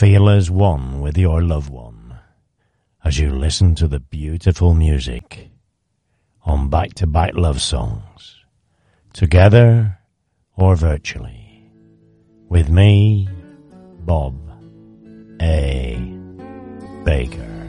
feel as one with your loved one as you listen to the beautiful music on Back-to-Back Love Songs, together or virtually, with me, Bob A. Baker.